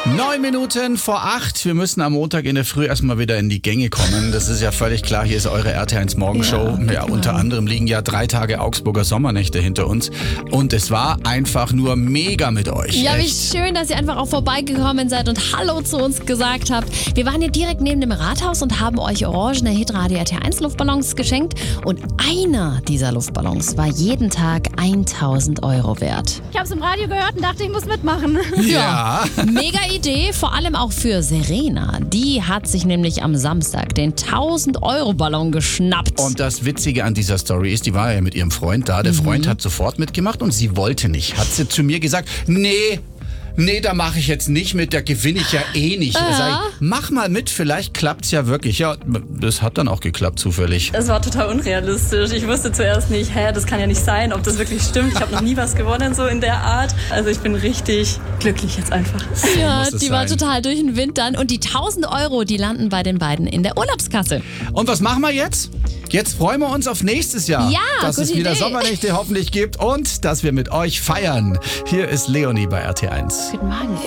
9 Minuten vor 8. Wir müssen am Montag in der Früh erstmal wieder in die Gänge kommen. Das ist ja völlig klar. Hier ist eure RT1 Morgenshow. Ja, unter anderem liegen ja 3 Tage Augsburger Sommernächte hinter uns. Und es war einfach nur mega mit euch. Ja, wie echt. schön, dass ihr einfach auch vorbeigekommen seid und Hallo zu uns gesagt habt. Wir waren hier direkt neben dem Rathaus und haben euch orangene Hitradio RT1 Luftballons geschenkt. Und einer dieser Luftballons war jeden Tag 1.000 Euro wert. Ich habe es im Radio gehört und dachte, ich muss mitmachen. Ja. Mega Idee, vor allem auch für Serena. Die hat sich nämlich am Samstag den 1.000-Euro-Ballon geschnappt. Und das Witzige an dieser Story ist, die war ja mit ihrem Freund da. Der Freund hat sofort mitgemacht und sie wollte nicht. Hat sie zu mir gesagt, Nee, da mache ich jetzt nicht mit, da gewinne ich ja eh nicht. Sag ich, mach mal mit, vielleicht klappt's ja wirklich. Ja, das hat dann auch geklappt, zufällig. Es war total unrealistisch. Ich wusste zuerst nicht, das kann ja nicht sein, ob das wirklich stimmt. Ich habe noch nie was gewonnen, so in der Art. Also ich bin richtig glücklich jetzt einfach. Ja, muss es die war sein. total durch den Wind dann. Und die 1.000 Euro, die landen bei den beiden in der Urlaubskasse. Und was machen wir jetzt? Jetzt freuen wir uns auf nächstes Jahr. Ja, dass es gute wieder Idee. Sommernächte hoffentlich gibt und dass wir mit euch feiern. Hier ist Leonie bei RT1. Guten Morgen.